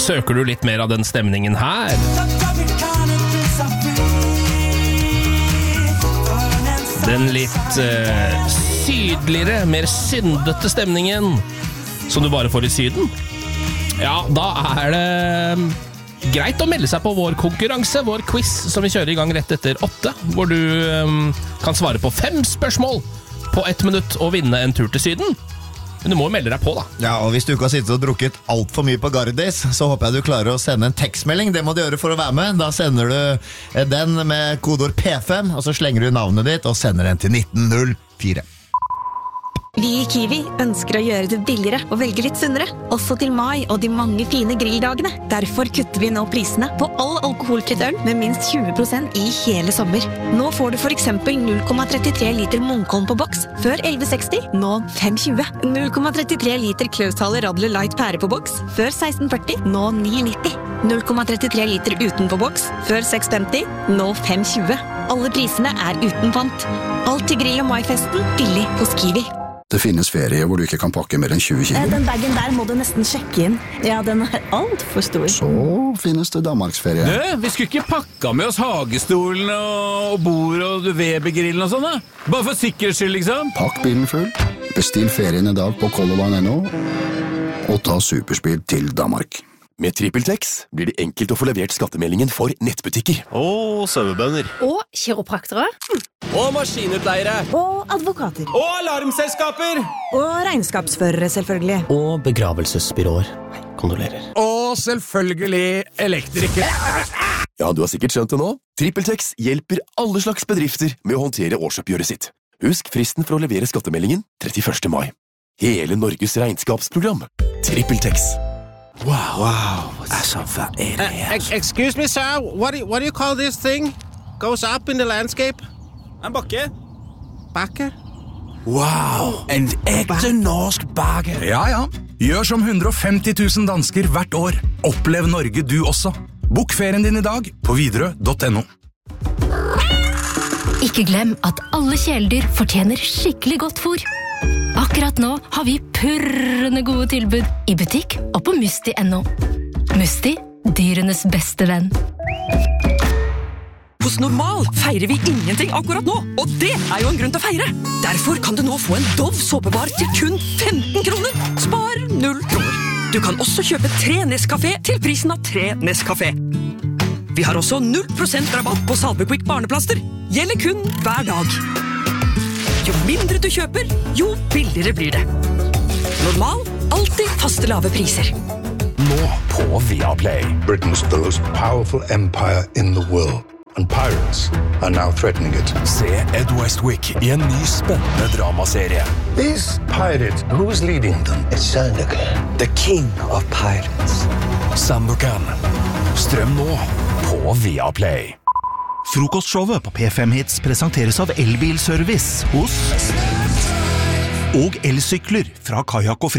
Søker du litt mer av den stemningen her? Den litt sydligere, mer syndete stemningen som du bare får i Syden? Ja, da det greit å melde seg på vår konkurranse, vår quiz, som vi kjører i gang rett etter 8, hvor du kan svare på 5 spørsmål på 1 minutt og vinne en tur til Syden. Men du må melde deg på da. Ja, og hvis du ikke har sittet og drukket alt for mye på Gardis, så håper jeg du klarer å sende en tekstmelding. Det må du gjøre for å være med. Da sender du den med kodord P5, og så slenger du navnet ditt og sender den til 1904. Vi i Kiwi ønsker å gjøre det billigere og velge litt sunnere, også til mai og de mange fine grilldagene. Derfor kutter vi nå prisene på all alkoholfritt øl med minst 20% i hele sommer. Nå får du for eksempel 0,33 liter Munkholm på boks, før 11,60, nå 5,20. 0,33 liter Klaushaler Radler Light pære på boks, før 16,40, nå 9,90. 0,33 liter uten på boks, før 6,50, nå 5,20. Alle prisene uten pant. Alt til grill- og maifesten, billig hos Kiwi. Det finnes ferie hvor du ikke kan pakke mer enn 20 kilo. Den bagen der må du nesten sjekke inn. Ja, den alt for stor. Så finnes det Danmarksferie. Vi skulle ikke pakka med oss hagestolen og bord og Weber-grillen og sånn da? Bare for sikkerhets skyld, liksom. Pakk bilen full, bestill ferien i dag på Colorvine.no og ta superspeed til Danmark. Med TrippelTex blir det enkelt å få levert skattemeldingen for nettbutikker. Og sauebønder. Og kiropraktere. Og maskinutleiere. Og advokater. Og alarmselskaper. Og regnskapsførere, selvfølgelig. Og begravelsesbyråer. Kondolerer. Og selvfølgelig elektriker. Ja, du har sikkert skjønt det nå. TrippelTex hjelper alle slags bedrifter med å håndtere årsoppgjøret sitt. Husk fristen for å levere skattemeldingen 31. mai. Hele Norges regnskapsprogram. TrippelTex. Wow. Altså, hva det her? Excuse me, sir. What do you call this thing? Goes up in the landscape? En bakke. Bakke? Wow, en ekte norsk bager. Ja. Gjør som 150 000 dansker hvert år. Opplev Norge du også. Bok ferien din i dag på Widerøe.no. Ikke glem at alle kjæledyr fortjener skikkelig godt fôr. Akkurat nå har vi purrende gode tilbud i butikk og på Musti.no. Musti, dyrenes beste venn. Hos Normal feirer vi ingenting akkurat nå, og det jo en grunn til å feire. Derfor kan du nå få en Dove såpebar til kun 15 kroner. Spar 0 kroner. Du kan også kjøpe 3 Nescafé til prisen av 3 Nescafé. Vi har også 0% rabatt på Salvequick barneplaster. Gjelder kun hver dag. Jo mindre du kjøper, jo billigere blir det. Normal, alltid faste lave priser. Nå på Viaplay. Britain's the most powerful empire in the world. And pirates are now threatening it. Se Ed Westwick i en ny spennende dramaserie. These pirates, who's leading them? It's Sandokan, the king of pirates. Sandokan. Strøm nå på Viaplay. Frokostshowet på P5 Hits presenteres av Elbilservice hos og elsykler fra Kajak og